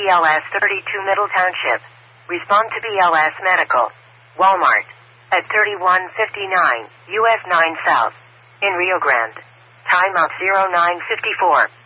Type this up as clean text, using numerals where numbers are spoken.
BLS 32 Middle Township. Respond to BLS Medical. Walmart. At 3159 US 9 South. In Rio Grande. Time of 0954.